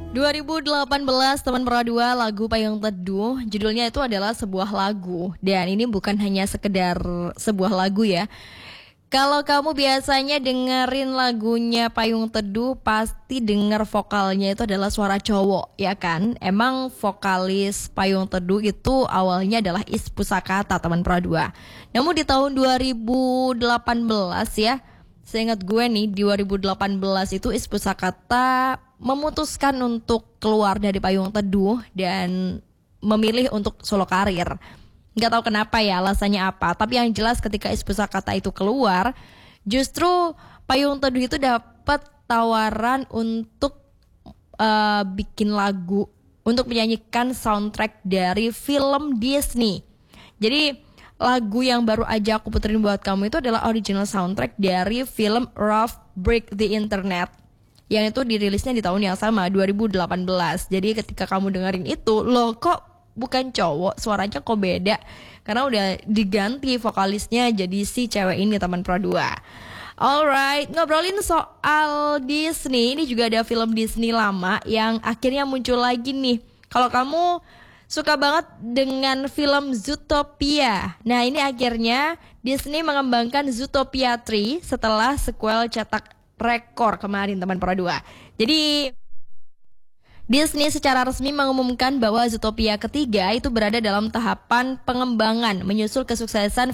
2018 teman Pro 2 lagu Payung Teduh, judulnya itu adalah sebuah lagu, dan ini bukan hanya sekedar sebuah lagu ya. Kalau kamu biasanya dengerin lagunya Payung Teduh, pasti denger vokalnya itu adalah suara cowok, ya kan? Emang vokalis Payung Teduh itu awalnya adalah Is Pusakata, teman Pro 2. Namun di tahun 2018 ya, seingat gue nih, di 2018 itu Is Pusakata memutuskan untuk keluar dari Payung Teduh dan memilih untuk solo karir. Nggak tahu kenapa ya, alasannya apa. Tapi yang jelas ketika Is Pusakata itu keluar, justru Payung Teduh itu dapat tawaran untuk bikin lagu, untuk menyanyikan soundtrack dari film Disney. Jadi lagu yang baru aja aku puterin buat kamu itu adalah original soundtrack dari film Rough Break the Internet, yang itu dirilisnya di tahun yang sama, 2018. Jadi ketika kamu dengerin itu, loh kok bukan cowok, suaranya kok beda? Karena udah diganti vokalisnya jadi si cewek ini, teman Pro 2. Alright, ngobrolin soal Disney, ini juga ada film Disney lama yang akhirnya muncul lagi nih. Kalau kamu suka banget dengan film Zootopia, nah ini akhirnya Disney mengembangkan Zootopia 3 setelah sequel cetak rekor kemarin, teman Pro 2. Jadi Disney secara resmi mengumumkan bahwa Zootopia ketiga itu berada dalam tahapan pengembangan menyusul kesuksesan